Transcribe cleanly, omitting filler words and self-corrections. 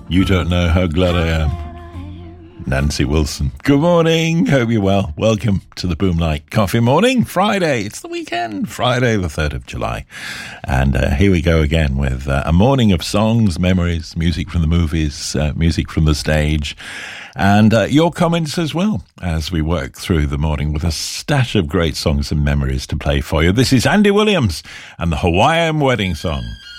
You don't know how glad I am. Nancy Wilson. Good morning. Hope you're well. Welcome to the Boom Night Coffee Morning. Friday. It's the weekend. Friday, the 3rd of July. And here we go again with a morning of songs, memories, music from the movies, music from the stage, and your comments as well as we work through the morning with a stash of great songs and memories to play for you. This is Andy Williams and the Hawaiian Wedding Song.